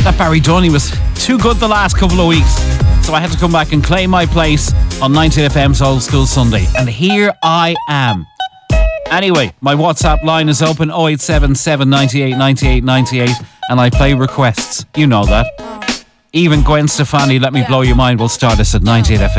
That Barry Dunn, he was too good the last couple of weeks. So I had to come back and claim my place on 98FM's Old School Sunday. And here I am. Anyway, my WhatsApp line is open 0877 98 98 98 and I play requests. You know that. Even Gwen Stefani, Let Me Blow Your Mind will start us at 98FM.